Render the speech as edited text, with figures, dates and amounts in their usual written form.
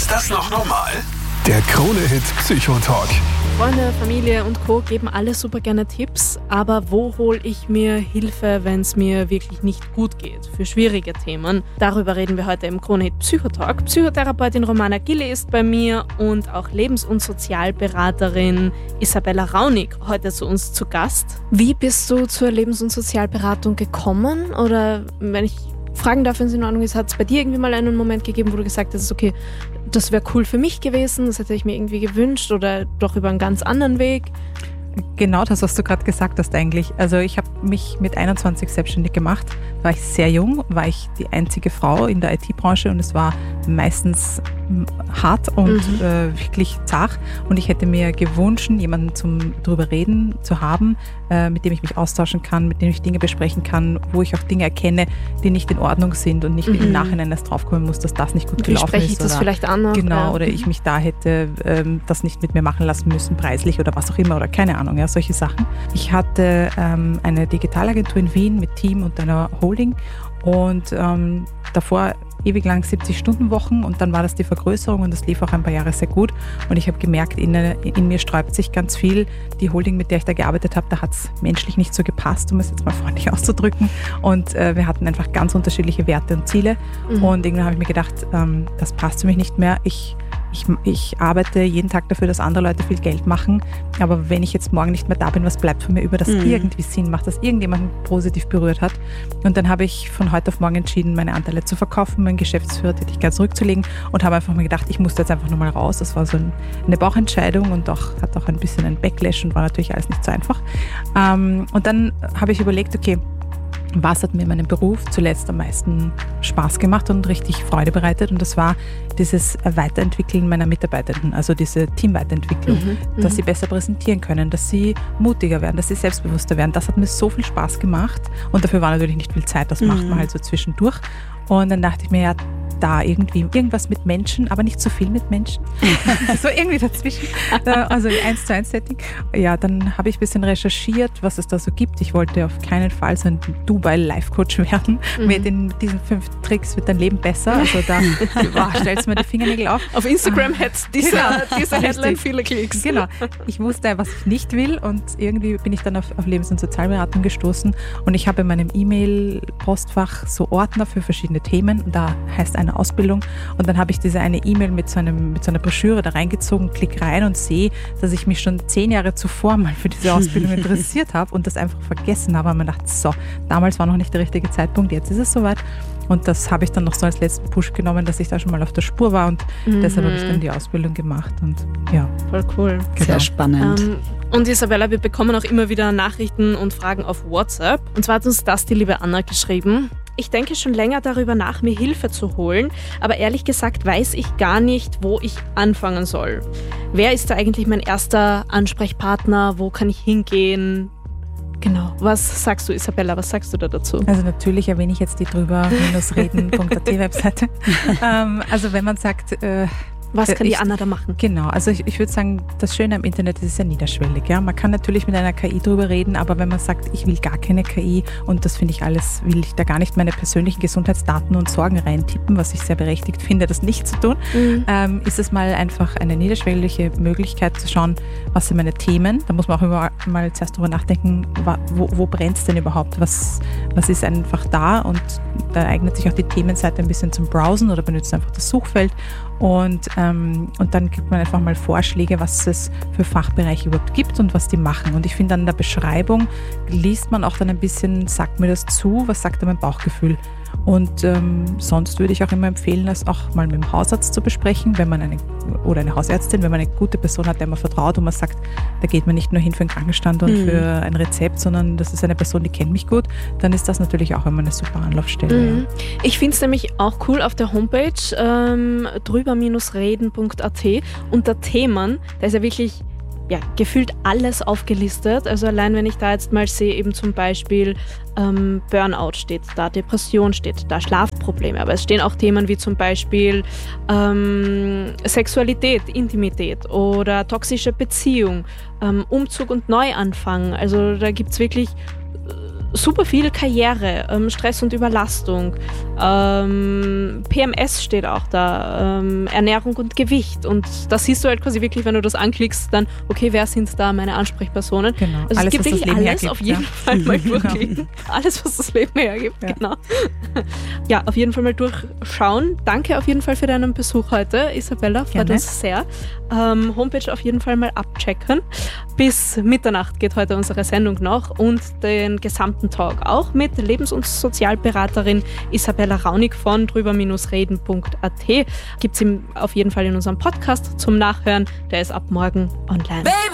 Ist das noch normal? Der Krone-Hit Psychotalk. Freunde, Familie und Co. geben alle super gerne Tipps, aber wo hole ich mir Hilfe, wenn es mir wirklich nicht gut geht? Für schwierige Themen. Darüber reden wir heute im Krone-Hit Psychotalk. Psychotherapeutin Romana Gille ist bei mir und auch Lebens- und Sozialberaterin Isabella Raunig heute zu uns zu Gast. Wie bist du zur Lebens- und Sozialberatung gekommen? Oder wenn ich fragen darf, wenn es in Ordnung ist, hat es bei dir irgendwie mal einen Moment gegeben, wo du gesagt hast, okay, das wäre cool für mich gewesen, das hätte ich mir irgendwie gewünscht oder doch über einen ganz anderen Weg? Genau das, was du gerade gesagt hast eigentlich. Also ich habe mich mit 21 selbstständig gemacht, war ich sehr jung, war ich die einzige Frau in der IT-Branche und es war meistens hart und wirklich zart und ich hätte mir gewünscht, jemanden zum drüber reden zu haben, mit dem ich mich austauschen kann, mit dem ich Dinge besprechen kann, wo ich auch Dinge erkenne, die nicht in Ordnung sind und nicht im Nachhinein erst draufkommen muss, dass das nicht gut gelaufen ist. Wie spreche ich das vielleicht an? Genau, oder ich mich da hätte das nicht mit mir machen lassen müssen, preislich oder was auch immer oder keine Ahnung, ja, solche Sachen. Ich hatte eine Digitalagentur in Wien mit Team und einer Holding und davor ewig lang 70-Stunden-Wochen und dann war das die Vergrößerung und das lief auch ein paar Jahre sehr gut und ich habe gemerkt, in mir sträubt sich ganz viel. Die Holding, mit der ich da gearbeitet habe, da hat es menschlich nicht so gepasst, um es jetzt mal freundlich auszudrücken und wir hatten einfach ganz unterschiedliche Werte und Ziele und irgendwann habe ich mir gedacht, das passt für mich nicht mehr. Ich arbeite jeden Tag dafür, dass andere Leute viel Geld machen, aber wenn ich jetzt morgen nicht mehr da bin, was bleibt von mir über, das irgendwie Sinn macht, dass irgendjemanden positiv berührt hat. Und dann habe ich von heute auf morgen entschieden, meine Anteile zu verkaufen, meine Geschäftsführertätigkeit zurückzulegen und habe einfach mal gedacht, ich musste jetzt einfach nur mal raus. Das war so eine Bauchentscheidung und hat auch ein bisschen einen Backlash und war natürlich alles nicht so einfach. Und dann habe ich überlegt, okay, was hat mir in meinem Beruf zuletzt am meisten Spaß gemacht und richtig Freude bereitet und das war dieses Weiterentwickeln meiner Mitarbeitenden, also diese Teamweiterentwicklung, dass sie besser präsentieren können, dass sie mutiger werden, dass sie selbstbewusster werden. Das hat mir so viel Spaß gemacht und dafür war natürlich nicht viel Zeit, das macht man halt so zwischendurch und dann dachte ich mir, ja, da irgendwas mit Menschen, aber nicht so viel mit Menschen. So irgendwie dazwischen. Also 1:1-Setting. Ja, dann habe ich ein bisschen recherchiert, was es da so gibt. Ich wollte auf keinen Fall so ein Dubai-Life-Coach werden. Mit diesen 5 Tricks wird dein Leben besser. Also da stellst du mir die Fingernägel auf. Auf Instagram hätte diese Headline viele Klicks. Genau. Ich wusste, was ich nicht will und irgendwie bin ich dann auf Lebens- und Sozialberatung gestoßen und ich habe in meinem E-Mail-Postfach so Ordner für verschiedene Themen und da heißt eine Ausbildung und dann habe ich diese eine E-Mail mit so einer Broschüre da reingezogen, klick rein und sehe, dass ich mich schon 10 Jahre zuvor mal für diese Ausbildung interessiert habe und das einfach vergessen habe und man dachte, so, damals war noch nicht der richtige Zeitpunkt, jetzt ist es soweit und das habe ich dann noch so als letzten Push genommen, dass ich da schon mal auf der Spur war und deshalb habe ich dann die Ausbildung gemacht und ja. Voll cool. Genau. Sehr spannend. Und Isabella, wir bekommen auch immer wieder Nachrichten und Fragen auf WhatsApp und zwar hat uns das die liebe Anna geschrieben. Ich denke schon länger darüber nach, mir Hilfe zu holen, aber ehrlich gesagt weiß ich gar nicht, wo ich anfangen soll. Wer ist da eigentlich mein erster Ansprechpartner? Wo kann ich hingehen? Genau. Was sagst du, Isabella? Was sagst du da dazu? Also natürlich erwähne ich jetzt die drüber-reden.at Webseite. Also wenn man sagt... Was kann die Anna da machen? Genau, also ich würde sagen, das Schöne am Internet ist ja niederschwellig. Ja? Man kann natürlich mit einer KI drüber reden, aber wenn man sagt, ich will gar keine KI und das finde ich alles, will ich da gar nicht meine persönlichen Gesundheitsdaten und Sorgen reintippen, was ich sehr berechtigt finde, das nicht zu tun, ist es mal einfach eine niederschwellige Möglichkeit zu schauen, was sind meine Themen. Da muss man auch immer mal zuerst drüber nachdenken, wo brennt es denn überhaupt? Was ist einfach da? Und da eignet sich auch die Themenseite ein bisschen zum Browsen oder benutzt einfach das Suchfeld. Und dann gibt man einfach mal Vorschläge, was es für Fachbereiche überhaupt gibt und was die machen. Und ich finde, an der Beschreibung liest man auch dann ein bisschen, sagt mir das zu, was sagt da mein Bauchgefühl. Und sonst würde ich auch immer empfehlen, das auch mal mit dem Hausarzt zu besprechen, wenn man oder eine Hausärztin, wenn man eine gute Person hat, der man vertraut und man sagt, da geht man nicht nur hin für einen Krankenstand und für ein Rezept, sondern das ist eine Person, die kennt mich gut, dann ist das natürlich auch immer eine super Anlaufstelle. Ja. Ich finde es nämlich auch cool auf der Homepage drüber-reden.at unter Themen, da ist ja wirklich gefühlt alles aufgelistet. Also allein wenn ich da jetzt mal sehe, eben zum Beispiel Burnout steht da, Depression steht da, Schlafprobleme. Aber es stehen auch Themen wie zum Beispiel Sexualität, Intimität oder toxische Beziehung, Umzug und Neuanfang. Also da gibt es wirklich super viel Karriere, Stress und Überlastung, PMS steht auch da, Ernährung und Gewicht. Und das siehst du halt quasi wirklich, wenn du das anklickst, dann, okay, wer sind da meine Ansprechpersonen? Genau. Also Alles, es gibt was das wirklich Leben alles hergibt, auf jeden Fall mal durchklicken. Alles, was das Leben hergibt, genau. Ja, auf jeden Fall mal durchschauen. Danke auf jeden Fall für deinen Besuch heute, Isabella, freut uns sehr. Homepage auf jeden Fall mal abchecken. Bis Mitternacht geht heute unsere Sendung noch und den gesamten Talk auch mit Lebens- und Sozialberaterin Isabella Raunig von drüber-reden.at. Gibt es auf jeden Fall in unserem Podcast zum Nachhören. Der ist ab morgen online. Baby.